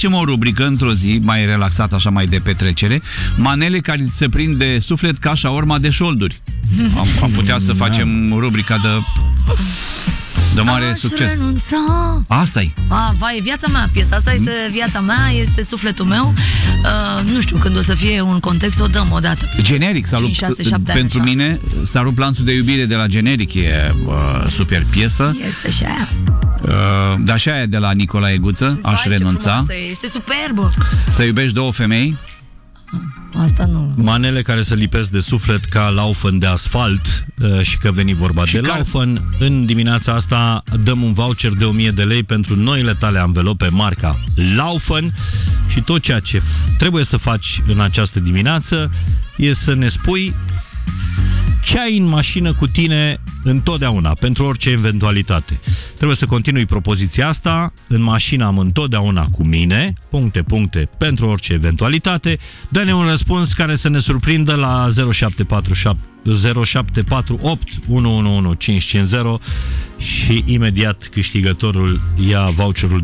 facem o rubrică într-o zi mai relaxată, așa, mai de petrecere. Manele care se prind de suflet ca șaorma de șolduri. Am putea să facem rubrica de mare succes. Asta-i. Vai, viața mea, piesa asta este viața mea, este sufletul meu. Nu știu când o să fie un context, o dăm odată. Generic, pentru mine S-a rupt lanțul de iubire de la Generic, e super piesă. Este și aia. Dar și aia de la Nicolae Guță, Aș renunța. Este superbă. Să iubești două femei. Asta nu. Manele care se lipesc de suflet ca Laufen de asfalt. Și că veni vorba și de Laufen, în dimineața asta dăm un voucher de 1000 de lei pentru noile tale anvelope marca Laufen. Și tot ceea ce trebuie să faci în această dimineață e să ne spui ce ai în mașină cu tine întotdeauna, pentru orice eventualitate. Trebuie să continui propoziția asta: în mașină am întotdeauna cu mine, ... pentru orice eventualitate. Dă-ne un răspuns care să ne surprindă la 0748 111550 și imediat câștigătorul ia voucherul